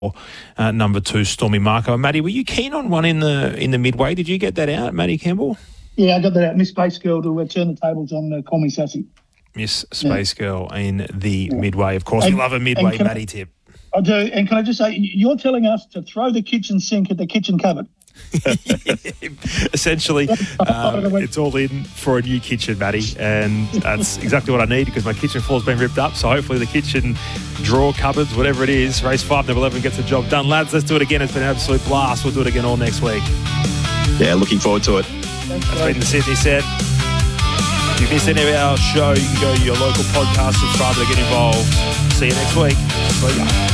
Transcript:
number 2, Stormy Marco. Maddie, were you keen on one in the midway? Did you get that out, Maddie Campbell? Yeah, I got that out. Miss Space Girl to turn the tables on Call Me Sassy. Miss Space Girl in the midway. Of course, we love a midway Maddie tip. I do. And can I just say, you're telling us to throw the kitchen sink at the kitchen cupboard. Essentially, it's all in for a new kitchen, Matty, and that's exactly what I need because my kitchen floor's been ripped up. So hopefully the kitchen drawer cupboards, whatever it is, race 5, number 11 gets the job done. Lads, let's do it again. It's been an absolute blast. We'll do it again all next week. Yeah, looking forward to it. Thanks, that's been the Sydney Set. If you missed any of our show, you can go to your local podcast, subscribe to get involved. See you next week. See ya.